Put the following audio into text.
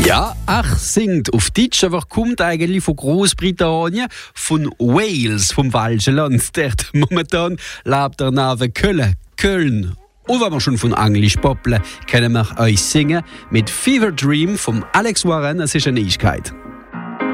Ja, ach singt auf Deutsch, aber kommt eigentlich von Großbritannien, von Wales, vom welschen Land. Dort momentan lebt der Name Köln. Und wenn wir schon von Englisch poppeln, können wir euch singen mit Fever Dream vom Alex Warren. Es ist eine Neuigkeit.